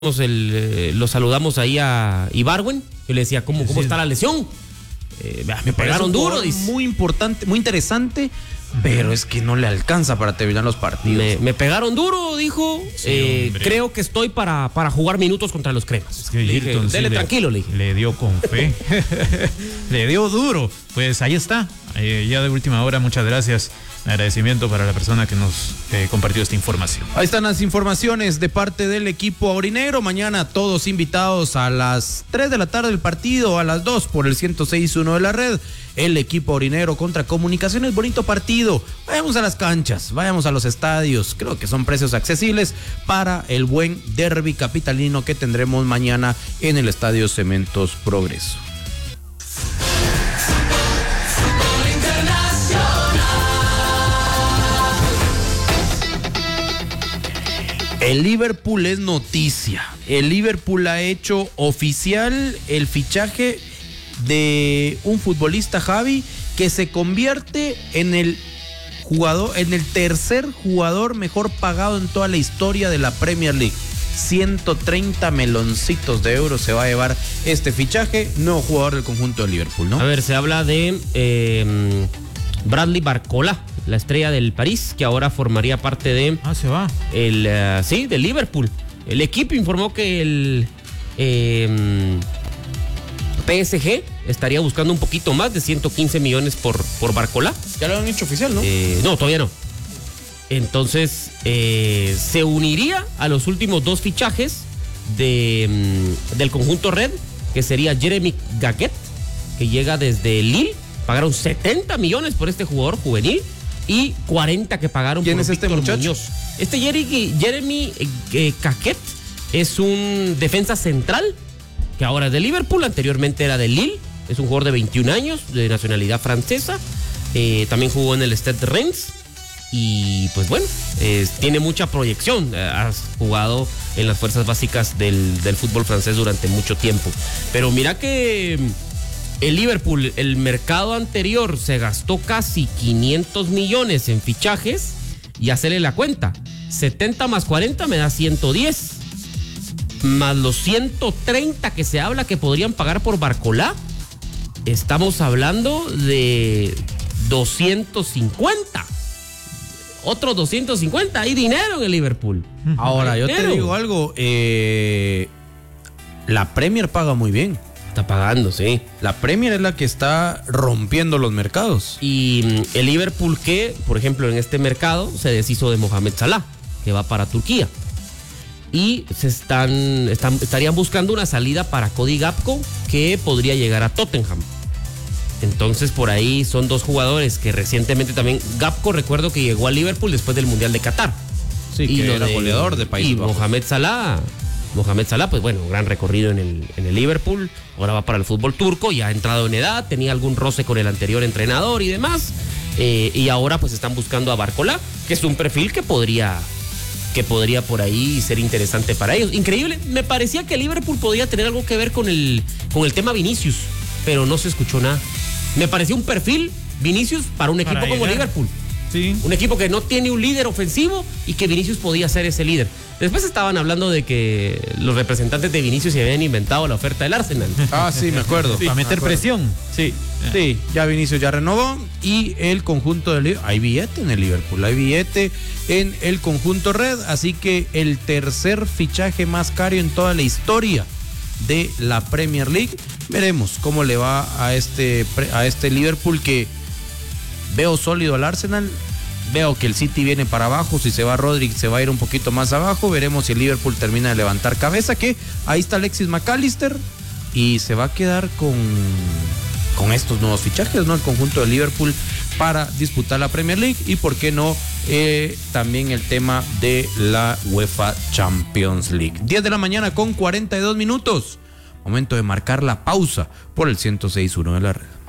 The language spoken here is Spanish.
lo saludamos ahí a Ibarwen. Yo le decía, ¿cómo está la lesión? Me pegaron duro. Muy importante, muy interesante, pero es que no le alcanza para terminar los partidos. Me pegaron duro, dijo. Sí, creo que estoy para jugar minutos contra los cremas. Es que Ayrton, dele tranquilo, le dije. Le dio con fe. Le dio duro. Pues ahí está. Ya de última hora, muchas gracias. Agradecimiento para la persona que nos compartió esta información. Ahí están las informaciones de parte del equipo aurinegro. Mañana todos invitados a las 3 de la tarde del partido, a las 2 por el 106.1 de la red. El equipo aurinegro contra Comunicaciones, bonito partido. Vayamos a las canchas, vayamos a los estadios. Creo que son precios accesibles para el buen derbi capitalino que tendremos mañana en el Estadio Cementos Progreso. El Liverpool es noticia. El Liverpool ha hecho oficial el fichaje de un futbolista, Javi, que se convierte en el tercer jugador mejor pagado en toda la historia de la Premier League. 130 meloncitos de euros se va a llevar este fichaje. Nuevo jugador del conjunto de Liverpool, ¿no? A ver, se habla de Bradley Barcola, la estrella del París, que ahora formaría parte de... se va. Del Liverpool. El equipo informó que el PSG estaría buscando un poquito más de 115 millones por Barcola. Ya lo han hecho oficial, ¿no? No, todavía no. Entonces, se uniría a los últimos dos fichajes del conjunto Red, que sería Jeremy Gaguet, que llega desde Lille. Pagaron 70 millones por este jugador juvenil y 40 que pagaron por Víctor muchacho? Muñoz. Este Jeremy Gaguet es un defensa central que ahora es de Liverpool, anteriormente era de Lille. Es un jugador de 21 años, de nacionalidad francesa. También jugó en el Stade Reims. Y pues bueno, tiene mucha proyección. Has jugado en las fuerzas básicas del fútbol francés durante mucho tiempo. Pero mira que el Liverpool, el mercado anterior, se gastó casi 500 millones en fichajes. Y hacerle la cuenta, 70 más 40 me da 110. Más los 130 que se habla que podrían pagar por Barcola, estamos hablando de 250. Otros 250, hay dinero en el Liverpool. Ahora, yo te digo algo, la Premier paga muy bien. Está pagando, sí. La Premier es la que está rompiendo los mercados. Y el Liverpool que, por ejemplo, en este mercado se deshizo de Mohamed Salah, que va para Turquía. Y estarían buscando una salida para Cody Gakpo, que podría llegar a Tottenham. Entonces, por ahí son dos jugadores que recientemente también... Gakpo, recuerdo que llegó a Liverpool después del Mundial de Qatar. Sí, y que era goleador de Países Bajos. Mohamed Salah, pues bueno, gran recorrido en el Liverpool. Ahora va para el fútbol turco, ya ha entrado en edad, tenía algún roce con el anterior entrenador y demás. Y ahora pues están buscando a Barcola, que es un perfil que podría por ahí ser interesante para ellos. Increíble, me parecía que el Liverpool podría tener algo que ver con el tema Vinicius, pero no se escuchó nada. Me pareció un perfil Vinicius para un equipo como Liverpool. Sí. Un equipo que no tiene un líder ofensivo y que Vinicius podía ser ese líder. Después estaban hablando de que los representantes de Vinicius se habían inventado la oferta del Arsenal. Sí, me acuerdo. Sí, para meter presión. Sí, ya Vinicius ya renovó y el conjunto del Liverpool, hay billete en el Liverpool, hay billete en el conjunto Red, así que el tercer fichaje más caro en toda la historia de la Premier League. Veremos cómo le va a este Liverpool, que veo sólido al Arsenal. Veo que el City viene para abajo. Si se va Rodri, se va a ir un poquito más abajo. Veremos si el Liverpool termina de levantar cabeza, que ahí está Alexis McAllister y se va a quedar con estos nuevos fichajes, ¿no? El conjunto de Liverpool para disputar la Premier League y por qué no también el tema de la UEFA Champions League. 10 de la mañana con 42 minutos. Momento de marcar la pausa por el 106.1 de la red.